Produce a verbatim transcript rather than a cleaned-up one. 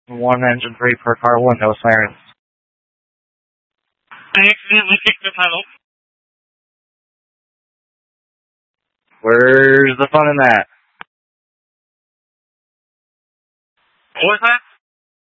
One engine three per car, one no sirens. I accidentally kicked the pedal. Where's the fun in that? What was that?